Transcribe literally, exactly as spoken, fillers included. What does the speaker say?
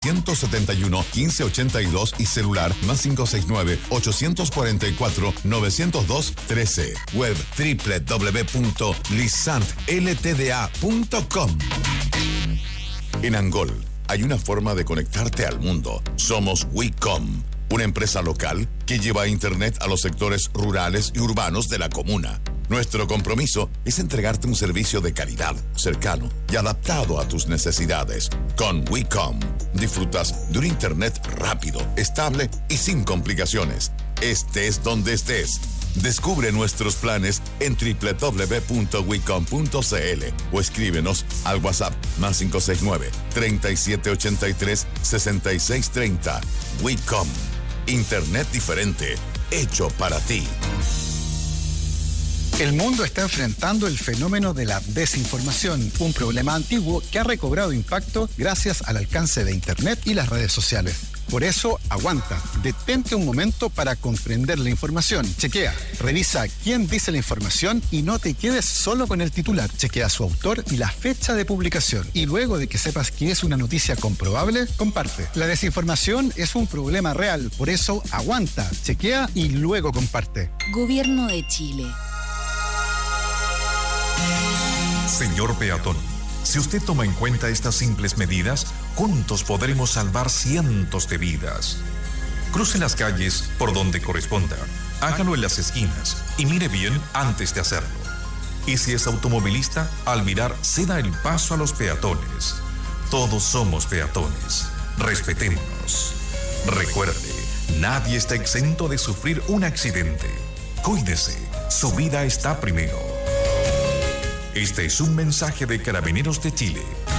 ochocientos setenta y uno, quince ochenta y dos y celular más cinco seis nueve, ochocientos cuarenta y cuatro, novecientos dos, trece. Web doble u doble u doble u punto lisant l t d a punto com. En Angol hay una forma de conectarte al mundo. Somos WeCom, una empresa local que lleva Internet a los sectores rurales y urbanos de la comuna. Nuestro compromiso es entregarte un servicio de calidad, cercano y adaptado a tus necesidades. Con WeCom, disfrutas de un Internet rápido, estable y sin complicaciones. Estés donde estés. Descubre nuestros planes en doble u doble u doble u punto wecom punto c l o escríbenos al WhatsApp más cinco seis nueve, treinta y siete ochenta y tres, sesenta y seis treinta. WeCom. Internet diferente, hecho para ti. El mundo está enfrentando el fenómeno de la desinformación, un problema antiguo que ha recobrado impacto gracias al alcance de Internet y las redes sociales. Por eso, aguanta, detente un momento para comprender la información. Chequea, revisa quién dice la información y no te quedes solo con el titular. Chequea su autor y la fecha de publicación. Y luego de que sepas que es una noticia comprobable, comparte. La desinformación es un problema real, por eso aguanta, chequea y luego comparte. Gobierno de Chile. Señor peatón, si usted toma en cuenta estas simples medidas, juntos podremos salvar cientos de vidas. Cruce las calles por donde corresponda, hágalo en las esquinas y mire bien antes de hacerlo. Y si es automovilista, al mirar, ceda el paso a los peatones. Todos somos peatones. Respetémonos. Recuerde, nadie está exento de sufrir un accidente. Cuídese, su vida está primero. Este es un mensaje de Carabineros de Chile.